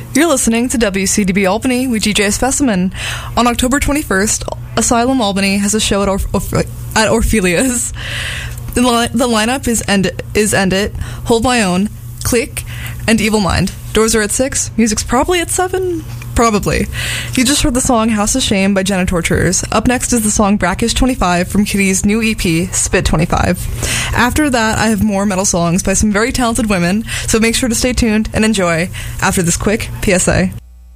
You're listening to WCDB Albany with DJ Specimen. On October 21st, Asylum Albany has a show at Orphelia's. The lineup is End It, Hold My Own, Click, and Evil Mind. Doors are at 6. Music's probably at 7. Probably. You just heard the song House of Shame by Jenna Torturers. Up next is the song Brackish 25 from Kitty's new EP, Spit 25. After that, I have more metal songs by some very talented women, so make sure to stay tuned and enjoy after this quick PSA.